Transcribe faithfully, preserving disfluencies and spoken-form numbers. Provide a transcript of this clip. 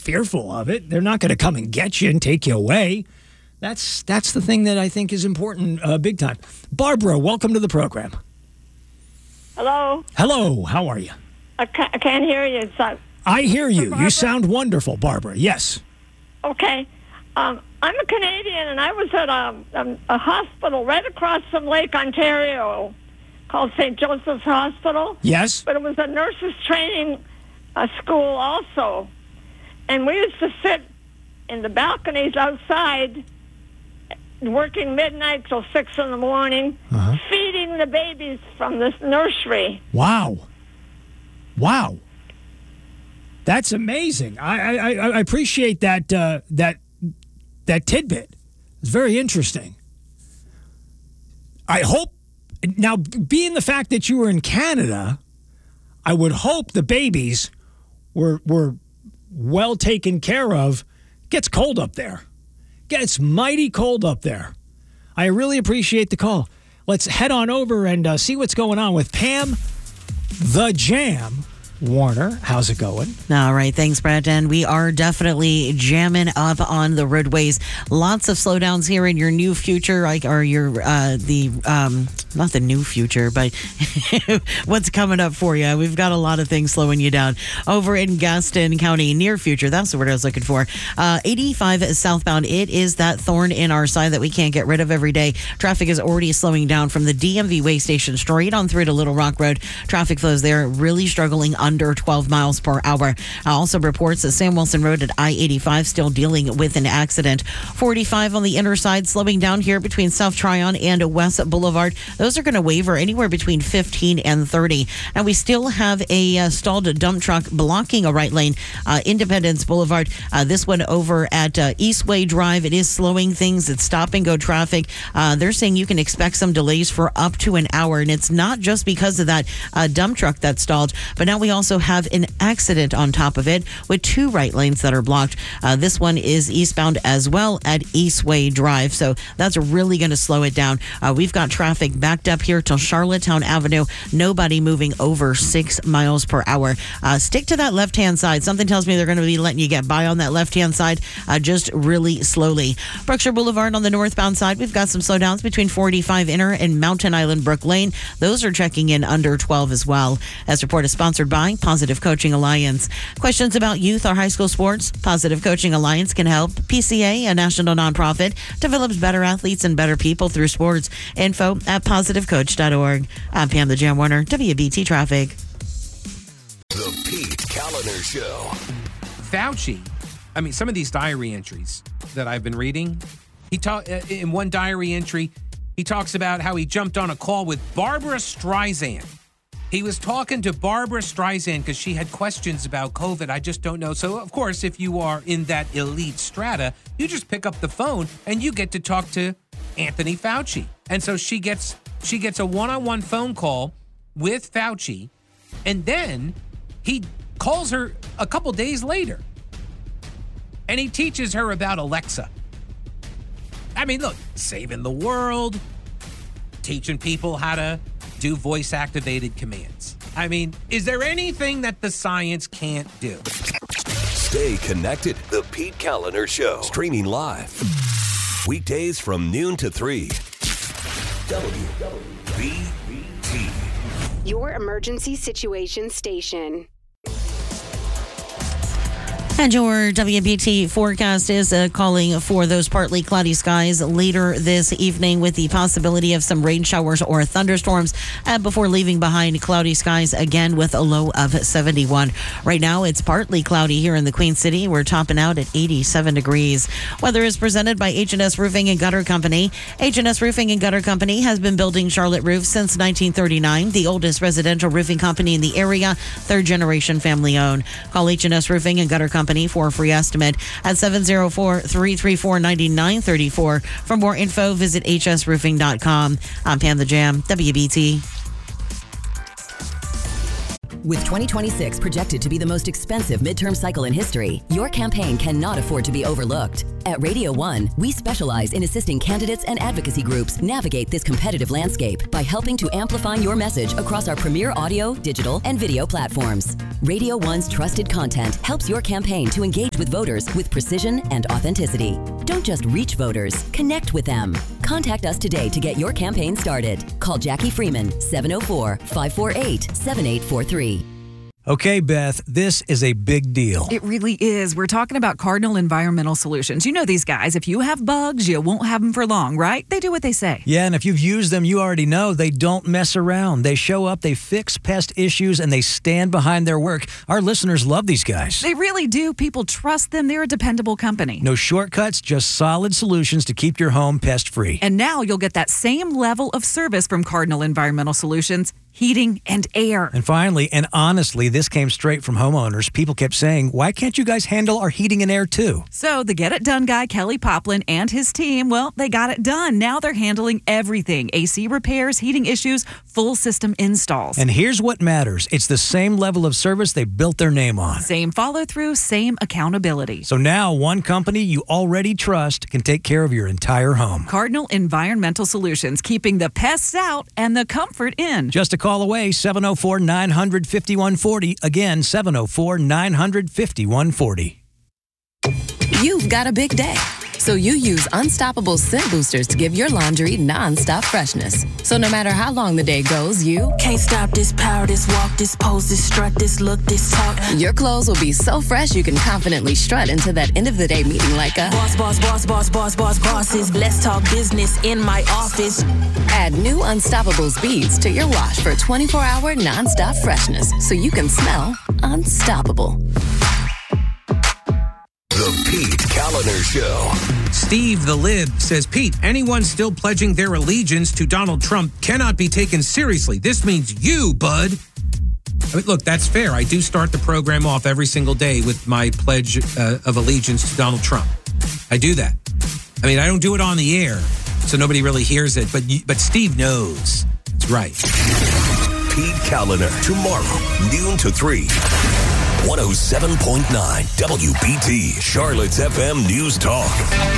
fearful of it. They're not going to come and get you and take you away. That's that's the thing that I think is important, uh, big time. Barbara, welcome to the program. Hello. Hello. How are you? I can't, I can't hear you. It's, uh, I hear you. Barbara? You sound wonderful, Barbara. Yes. Okay. Um, I'm a Canadian, and I was at a, a, a hospital right across from Lake Ontario called Saint Joseph's Hospital. Yes. But it was a nurses training uh, school also. And we used to sit in the balconies outside working midnight till six in the morning, uh-huh. feeding the babies from this nursery. Wow. Wow. That's amazing. I I, I appreciate that uh, that that tidbit. It's very interesting. I hope now, being the fact that you were in Canada, I would hope the babies were were well taken care of. It gets cold up there. Gets mighty cold up there. I really appreciate the call. Let's head on over and uh, see what's going on with Pam the Jam Warner. How's it going? All right. Thanks, Brett. And we are definitely jamming up on the roadways. Lots of slowdowns here in your new future, like, or your, uh, the, um, not the new future, but what's coming up for you. We've got a lot of things slowing you down over in Gaston County, near future. That's the word I was looking for. Uh, eighty-five southbound. It is that thorn in our side that we can't get rid of every day. Traffic is already slowing down from the D M V way station straight on through to Little Rock Road. Traffic flows there really struggling under twelve miles per hour. Uh, also reports that Sam Wilson Road at I eighty-five still dealing with an accident. forty-five on the inner side, slowing down here between South Tryon and West Boulevard. Those are going to waver anywhere between fifteen and thirty. And we still have a uh, stalled dump truck blocking a right lane, uh, Independence Boulevard. Uh, this one over at uh, Eastway Drive. It is slowing things. It's stop and go traffic. Uh, they're saying you can expect some delays for up to an hour. And it's not just because of that uh, dump truck that stalled, but now we also have an accident on top of it with two right lanes that are blocked. Uh, this one is eastbound as well at Eastway Drive. So that's really going to slow it down. Uh, we've got traffic backed up here till Charlottetown Avenue. Nobody moving over six miles per hour. Uh, stick to that left-hand side. Something tells me they're going to be letting you get by on that left-hand side uh, just really slowly. Brookshire Boulevard on the northbound side, we've got some slowdowns between forty-five Inner and Mountain Island Brook Lane. Those are checking in under twelve as well. As report is sponsored by Positive Coaching Alliance. Questions about youth or high school sports? Positive Coaching Alliance can help. P C A, a national nonprofit, develops better athletes and better people through sports. Info at positive coach dot org. I'm Pam the Jam Warner, W B T Traffic. The Pete Kaliner Show. Fauci, I mean, some of these diary entries that I've been reading, he ta- in one diary entry, he talks about how he jumped on a call with Barbara Streisand. He was talking to Barbara Streisand because she had questions about COVID. I just don't know. So, of course, if you are in that elite strata, you just pick up the phone and you get to talk to Anthony Fauci. And so she gets she gets a one-on-one phone call with Fauci, and then he calls her a couple days later, and he teaches her about Alexa. I mean, look, saving the world, teaching people how to do voice-activated commands. I mean, is there anything that the science can't do? Stay connected. The Pete Kaliner Show. Streaming live. Weekdays from noon to three. W B T. Your emergency situation station. And your W B T forecast is uh, calling for those partly cloudy skies later this evening with the possibility of some rain showers or thunderstorms uh, before leaving behind cloudy skies again with a low of seventy-one. Right now, it's partly cloudy here in the Queen City. We're topping out at eighty-seven degrees. Weather is presented by H and S Roofing and Gutter Company. H and S Roofing and Gutter Company has been building Charlotte roofs since nineteen thirty-nine, the oldest residential roofing company in the area, third generation family owned. Call H and S Roofing and Gutter Company for a free estimate at seven oh four, three three four, nine nine three four. For more info, visit h s roofing dot com. I'm Pam the Jam, W B T. With twenty twenty-six projected to be the most expensive midterm cycle in history, your campaign cannot afford to be overlooked. At Radio One, we specialize in assisting candidates and advocacy groups navigate this competitive landscape by helping to amplify your message across our premier audio, digital, and video platforms. Radio One's trusted content helps your campaign to engage with voters with precision and authenticity. Don't just reach voters, connect with them. Contact us today to get your campaign started. Call Jackie Freeman, seven oh four, five four eight, seven eight four three. Okay, Beth, this is a big deal. It really is. We're talking about Cardinal Environmental Solutions. You know these guys. If you have bugs, you won't have them for long, right? They do what they say. Yeah, and if you've used them, you already know they don't mess around. They show up, they fix pest issues, and they stand behind their work. Our listeners love these guys. They really do. People trust them. They're a dependable company. No shortcuts, just solid solutions to keep your home pest-free. And now you'll get that same level of service from Cardinal Environmental Solutions. Heating and air. And finally, and honestly, this came straight from homeowners. People kept saying, why can't you guys handle our heating and air too? So the Get It Done guy, Kelly Poplin, and his team, well, they got it done. Now they're handling everything. A C repairs, heating issues, full system installs. And here's what matters. It's the same level of service they built their name on. Same follow-through, same accountability. So now one company you already trust can take care of your entire home. Cardinal Environmental Solutions, keeping the pests out and the comfort in. Just a call away, seven oh four, nine hundred, fifty-one forty. Again, seven oh four, nine hundred, fifty-one forty. You've got a big day, so you use Unstoppable Scent Boosters to give your laundry non-stop freshness. So no matter how long the day goes, you can't stop this power, this walk, this pose, this strut, this look, this talk. Your clothes will be so fresh you can confidently strut into that end of the day meeting like a boss, boss, boss, boss, boss, boss, bosses. Let's talk business in my office. Add new Unstoppable beads to your wash for twenty-four hour non-stop freshness, so you can smell unstoppable. The Pete Kaliner Show. Steve the Lib says, Pete, anyone still pledging their allegiance to Donald Trump cannot be taken seriously. This means you, bud. I mean, look, that's fair. I do start the program off every single day with my pledge uh, of allegiance to Donald Trump. I do that. I mean, I don't do it on the air, so nobody really hears it, but but Steve knows. That's right. Pete Kaliner, tomorrow, noon to three. one oh seven point nine W B T, Charlotte's F M News Talk.